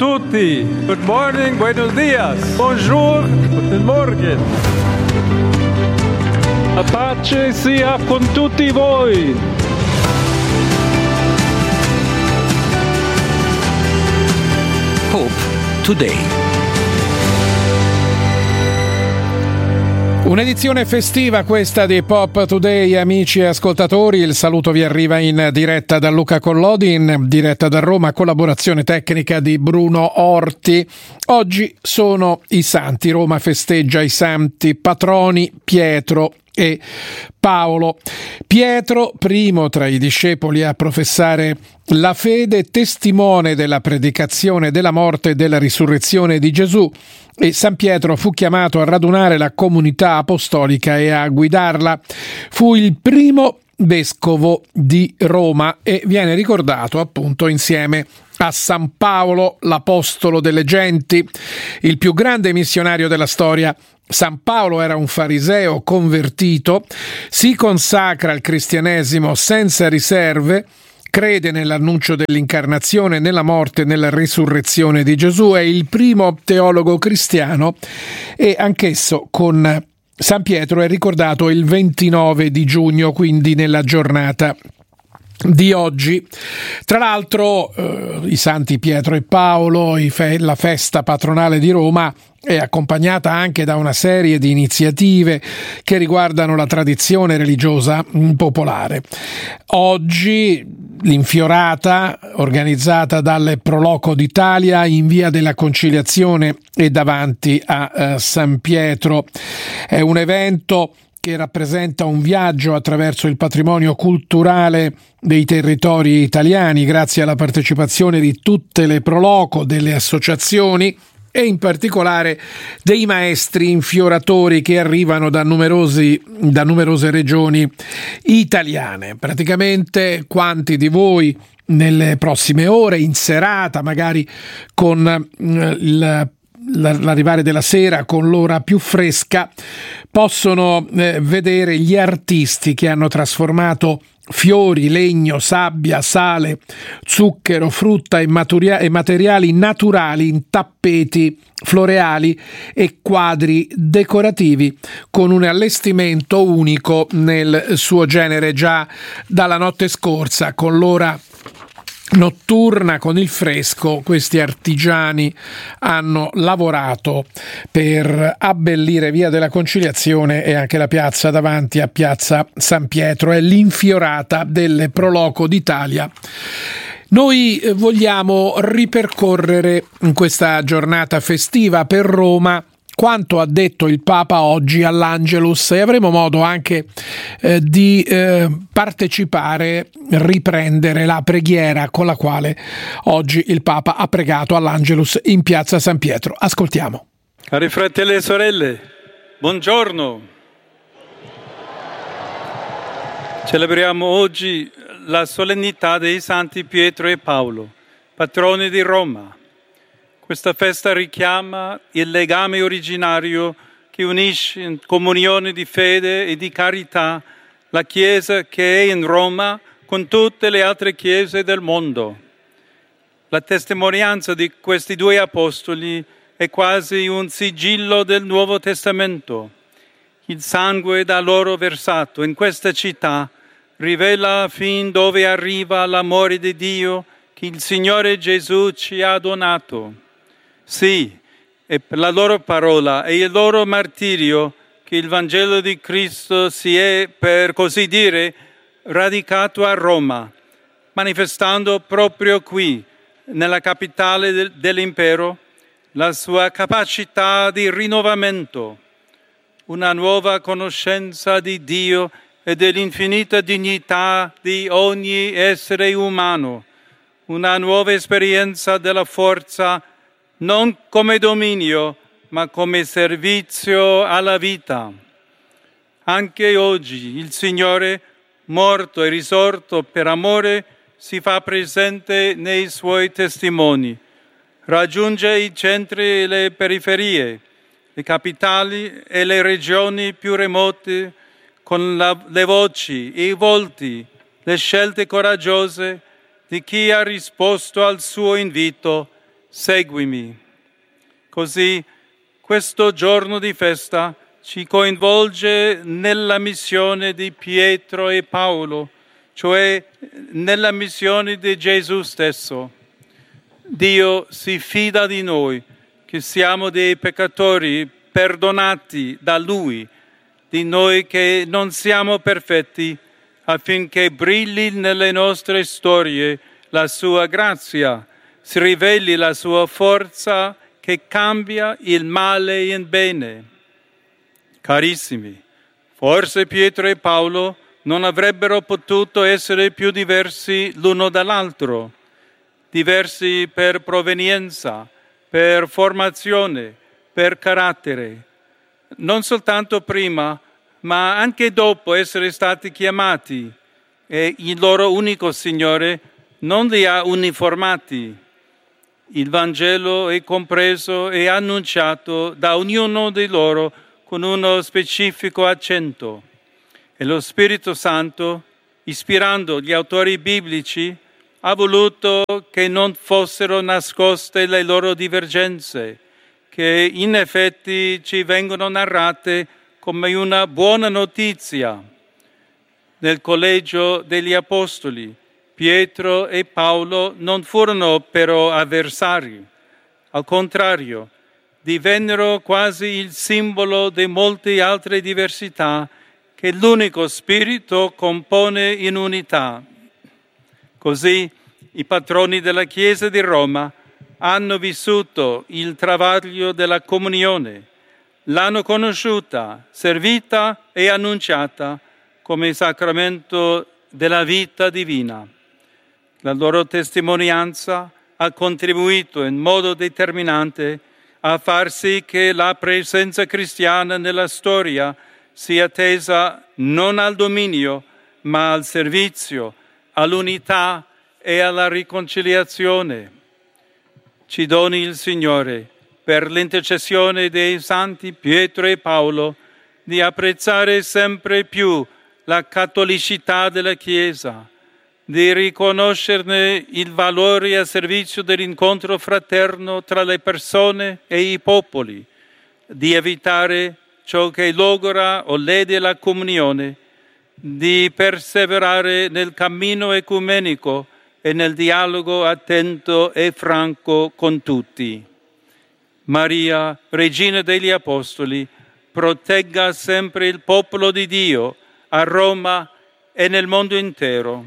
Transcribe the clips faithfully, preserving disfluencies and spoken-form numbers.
tutti. Good morning, buenos dias. Bonjour, guten Morgen. La pace sia con tutti voi. Hope Today. Un'edizione festiva questa di Pop Today, amici e ascoltatori. Il saluto vi arriva in diretta da Luca Collodi, in diretta da Roma, collaborazione tecnica di Bruno Orti. Oggi sono i santi. Roma festeggia i santi patroni Pietro e Paolo. Pietro, primo tra i discepoli a professare la fede, testimone della predicazione della morte e della risurrezione di Gesù, e San Pietro fu chiamato a radunare la comunità apostolica e a guidarla. Fu il primo vescovo di Roma e viene ricordato appunto insieme a San Paolo, l'apostolo delle genti, il più grande missionario della storia. San Paolo era un fariseo convertito, si consacra al cristianesimo senza riserve, crede nell'annuncio dell'incarnazione, nella morte e nella risurrezione di Gesù, è il primo teologo cristiano e anch'esso con San Pietro è ricordato il ventinove di giugno, quindi nella giornata di oggi. Tra l'altro eh, i santi Pietro e Paolo, i fe- la festa patronale di Roma è accompagnata anche da una serie di iniziative che riguardano la tradizione religiosa popolare. Oggi l'infiorata, organizzata dal Proloco d'Italia in via della Conciliazione e davanti a eh, San Pietro, è un evento che rappresenta un viaggio attraverso il patrimonio culturale dei territori italiani grazie alla partecipazione di tutte le Proloco, delle associazioni e in particolare dei maestri infioratori che arrivano da numerosi da numerose regioni italiane. Praticamente quanti di voi nelle prossime ore, in serata, magari con il l'arrivare della sera, con l'ora più fresca, possono eh, vedere gli artisti che hanno trasformato fiori, legno, sabbia, sale, zucchero, frutta e, maturia- e materiali naturali in tappeti floreali e quadri decorativi con un allestimento unico nel suo genere. Già dalla notte scorsa, con l'ora notturna, con il fresco, questi artigiani hanno lavorato per abbellire via della Conciliazione e anche la piazza davanti a piazza San Pietro. È l'infiorata delle Proloco d'Italia. Noi vogliamo ripercorrere in questa giornata festiva per Roma quanto ha detto il Papa oggi all'Angelus, e avremo modo anche eh, di eh, partecipare, riprendere la preghiera con la quale oggi il Papa ha pregato all'Angelus in piazza San Pietro. Ascoltiamo. Cari fratelli e sorelle, buongiorno. Celebriamo oggi la solennità dei santi Pietro e Paolo, patroni di Roma. Questa festa richiama il legame originario che unisce in comunione di fede e di carità la Chiesa che è in Roma con tutte le altre chiese del mondo. La testimonianza di questi due apostoli è quasi un sigillo del Nuovo Testamento. Il sangue da loro versato in questa città rivela fin dove arriva l'amore di Dio che il Signore Gesù ci ha donato. Sì, è per la loro parola e il loro martirio che il Vangelo di Cristo si è, per così dire, radicato a Roma, manifestando proprio qui, nella capitale del, dell'impero, la sua capacità di rinnovamento, una nuova conoscenza di Dio e dell'infinita dignità di ogni essere umano, una nuova esperienza della forza non come dominio, ma come servizio alla vita. Anche oggi il Signore, morto e risorto per amore, si fa presente nei Suoi testimoni. Raggiunge i centri e le periferie, le capitali e le regioni più remote con la, le voci, i volti, le scelte coraggiose di chi ha risposto al suo invito seguimi. Così questo giorno di festa ci coinvolge nella missione di Pietro e Paolo, cioè nella missione di Gesù stesso. Dio si fida di noi, che siamo dei peccatori perdonati da Lui, di noi che non siamo perfetti, affinché brilli nelle nostre storie la sua grazia, si riveli la sua forza che cambia il male in bene. Carissimi, forse Pietro e Paolo non avrebbero potuto essere più diversi l'uno dall'altro, diversi per provenienza, per formazione, per carattere, non soltanto prima, ma anche dopo essere stati chiamati, e il loro unico Signore non li ha uniformati. Il Vangelo è compreso e annunciato da ognuno di loro con uno specifico accento. E lo Spirito Santo, ispirando gli autori biblici, ha voluto che non fossero nascoste le loro divergenze, che in effetti ci vengono narrate come una buona notizia. Nel collegio degli Apostoli, Pietro e Paolo non furono però avversari, al contrario, divennero quasi il simbolo di molte altre diversità che l'unico Spirito compone in unità. Così i patroni della Chiesa di Roma hanno vissuto il travaglio della comunione, l'hanno conosciuta, servita e annunciata come sacramento della vita divina. La loro testimonianza ha contribuito in modo determinante a far sì che la presenza cristiana nella storia sia tesa non al dominio, ma al servizio, all'unità e alla riconciliazione. Ci doni il Signore, per l'intercessione dei santi Pietro e Paolo, di apprezzare sempre più la cattolicità della Chiesa, di riconoscerne il valore a servizio dell'incontro fraterno tra le persone e i popoli, di evitare ciò che logora o lede la comunione, di perseverare nel cammino ecumenico e nel dialogo attento e franco con tutti. Maria, Regina degli Apostoli, protegga sempre il popolo di Dio a Roma e nel mondo intero.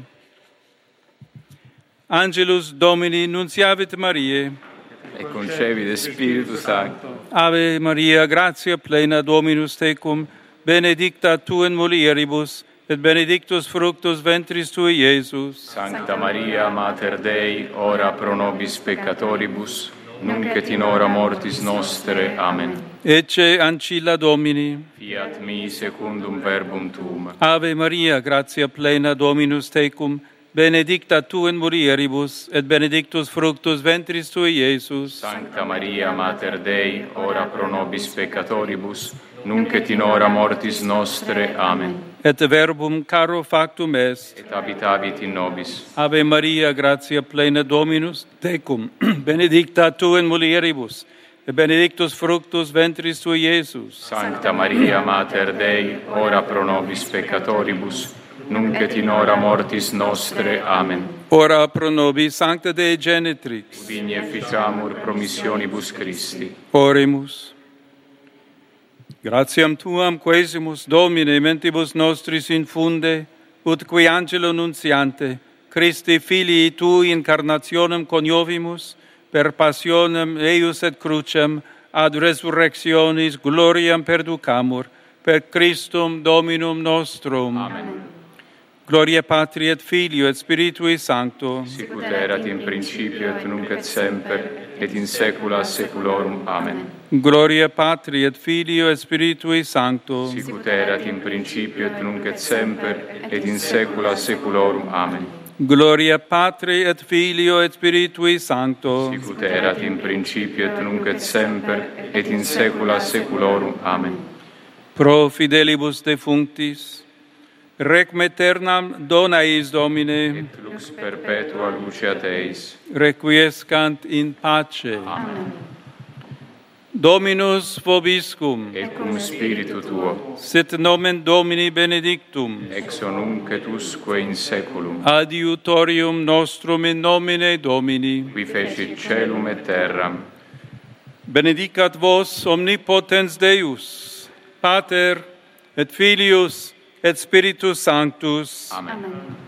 Angelus Domini nunciavit Mariae, e concevide Spiritus Sancto. Ave Maria, gratia plena, Dominus tecum, benedicta tu in mulieribus, et benedictus fructus ventris tui, Iesus. Sancta Maria, Mater Dei, ora pro nobis peccatoribus, nunc et in hora mortis nostre. Amen. Ecce ancilla Domini. Fiat mi secundum verbum tuum. Ave Maria, gratia plena, Dominus tecum, benedicta tu in mulieribus, et benedictus fructus ventris tui, Iesus. Sancta Maria, Mater Dei, ora pro nobis peccatoribus, nunc et in hora mortis nostre. Amen. Et verbum caro factum est. Et habitavit in nobis. Ave Maria, gratia plena, Dominus tecum, benedicta tu in mulieribus, et benedictus fructus ventris tui, Iesus. Sancta Maria, Mater Dei, ora pro nobis peccatoribus, nunc et in hora mortis nostre. Amen. Ora pro nobis, Sancta Dei Genitrix. Udini efficiamur promissionibus Christi. Oremus. Gratiam Tuam quesimus, Domine, mentibus nostris infunde, ut qui angelo nuntiante, Christi filii Tui incarnationem coniovimus, per passionem eius et crucem, ad resurrectionis gloriam perducamur, per Christum Dominum nostrum. Amen. Gloria Patri et Filio et Spiritui Sancto. Sicut erat in principio et nunc et semper, et in saecula saeculorum. Amen. Gloria Patri et Filio et Spiritui Sancto. Sicut erat in principio et nunc et semper, et in saecula saeculorum. Amen. Gloria Patri et Filio et Spiritui Sancto. Sicut erat in principio et nunc et semper, et in saecula saeculorum. Amen. Pro fidelibus defunctis, Requiem aeternam dona eis Domine, et lux perpetua luceat eis. requiescant in pace. Amen. Dominus vobiscum, Et cum spiritu tuo, sit nomen Domini benedictum, ex nunc et usque in saeculum, adiutorium nostrum in nomine Domini. qui fecit caelum et terram. Benedicat vos omnipotens Deus, Pater et Filius et Spiritus Sanctus. Amen.